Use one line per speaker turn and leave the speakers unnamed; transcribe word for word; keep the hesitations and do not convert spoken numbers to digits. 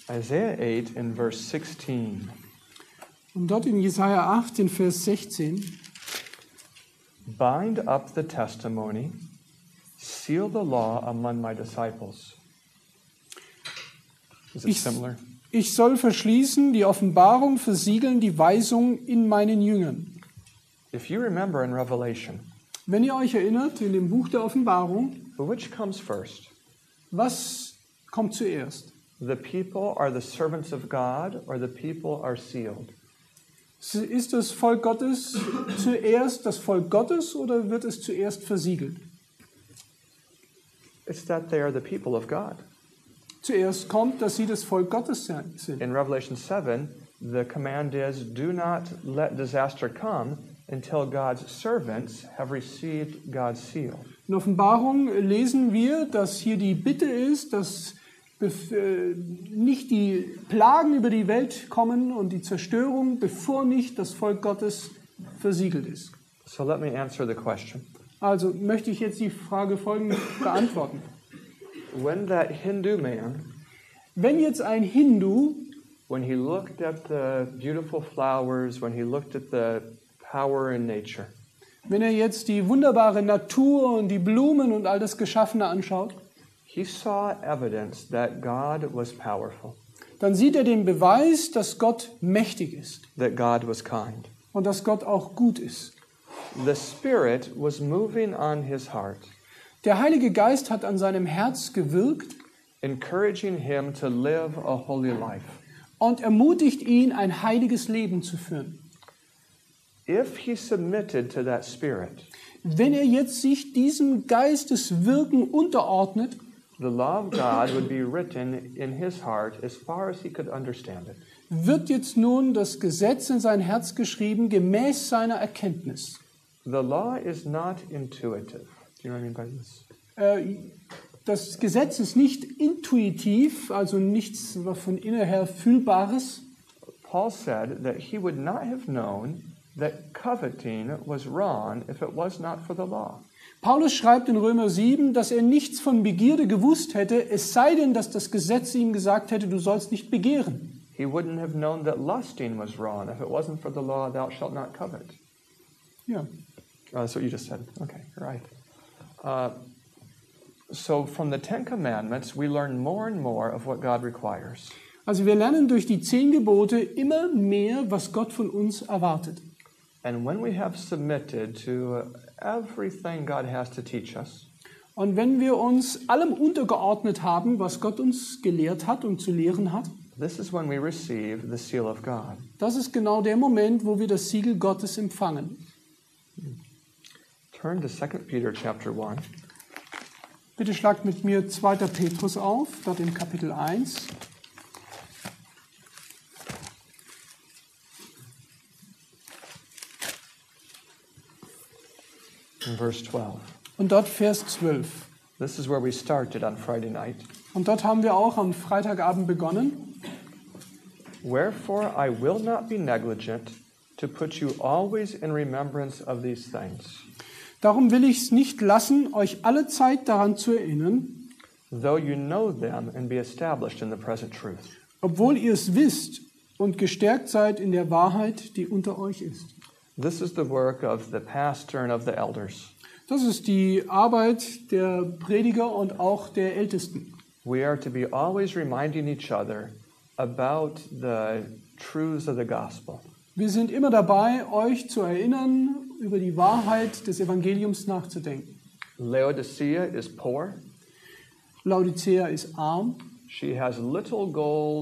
Isaiah eight in verse sixteen.
Und dort in Jesaja acht, in Vers sechzehn.
Bind up the testimony, seal the law among my disciples. Is it
Ich,
similar?
ich soll verschließen, die Offenbarung versiegeln, die Weisung in meinen Jüngern.
If you remember in Revelation,
Wenn ihr euch erinnert, in dem Buch der Offenbarung,
which comes first?
was kommt zuerst?
The people are the servants of God, or the people are sealed?
Ist das Volk Gottes zuerst das Volk Gottes oder wird es zuerst versiegelt?
It's that they are the people of God.
Zuerst kommt, dass sie das Volk Gottes sind.
In Revelation seven, the command is, do not let disaster come until God's servants have received God's seal.
In Offenbarung lesen wir, dass hier die Bitte ist, dass nicht die Plagen über die Welt kommen und die Zerstörung, bevor nicht das Volk Gottes versiegelt ist.
So let me answer the question.
Also möchte ich jetzt die Frage folgend beantworten.
When that Hindu man,
wenn jetzt ein Hindu,
when he looked at the beautiful flowers, when he looked at the power in nature,
wenn er jetzt die wunderbare Natur und die Blumen und all das Geschaffene anschaut,
he saw evidence that God was powerful.
Dann sieht er den Beweis, dass Gott mächtig ist.
That God was kind.
Und dass Gott auch gut ist.
The Spirit was moving on his heart.
Der Heilige Geist hat an seinem Herz gewirkt.
Encouraging him to live a holy life.
Und ermutigt ihn, ein heiliges Leben zu führen.
If he submitted to that Spirit,
wenn er jetzt sich diesem Geisteswirken unterordnet,
the law of God would be written in his heart as far as he could understand it.
Wird jetzt nun das Gesetz in sein Herz geschrieben, gemäß seiner Erkenntnis.
The law is not intuitive. Do you know what I mean by this?
Äh, das Gesetz ist nicht intuitiv, also nichts von innen her Fühlbares.
Paul said that he would not have known that coveting was wrong if it was not for the law.
Paulus schreibt in Römer sieben, dass er nichts von Begierde gewusst hätte, es sei denn, dass das Gesetz ihm gesagt hätte, du sollst nicht begehren.
He wouldn't have known that lusting was wrong if it wasn't for the law, thou shalt not covet.
Ja.
Oh, that's what you just said. Okay, right. Uh, so from the Ten Commandments, we learn more and more of what God requires.
Also wir lernen durch die zehn Gebote immer mehr, was Gott von uns erwartet.
And when we have submitted to everything God has to teach us,
und wenn wir uns allem untergeordnet haben, was Gott uns gelehrt hat und zu lehren hat,
this is when we receive the seal of God.
Das ist genau der Moment, wo wir das Siegel Gottes empfangen.
Turn to Second Peter chapter one.
Bitte schlagt mit mir zweiter Petrus auf, dort in Kapitel eins.
In verse twelve.
Und dort Vers zwölf.
This is where we started on Friday night.
Und dort haben wir auch am Freitagabend begonnen.
Wherefore I will not be negligent to put you always in remembrance of these things.
Darum will ich es nicht lassen, euch alle Zeit daran zu erinnern,
though you know them and be established in the present truth.
Obwohl ihr es wisst und gestärkt seid in der Wahrheit, die unter euch ist.
This is the work of the pastor and of the elders.
Das ist die Arbeit der Prediger und auch der Ältesten.
We are to be always reminding each other about the truths of the gospel.
Wir sind immer dabei, euch zu erinnern, über die Wahrheit des Evangeliums nachzudenken.
Laodicea is poor.
Laodicea ist arm.
She has little gold